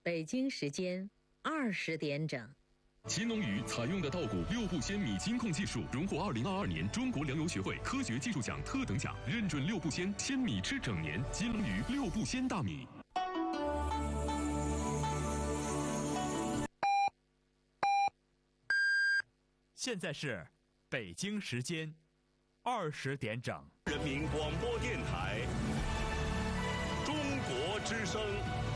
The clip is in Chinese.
北京时间20点整。 秦龙鱼采用的稻谷6步鲜米金控技术，荣获2022年中国粮油学会科学技术奖特等奖，认准6步鲜，鲜米吃整年。金龙鱼6步鲜大米。 现在是北京时间20点整。 人民广播电台中国之声。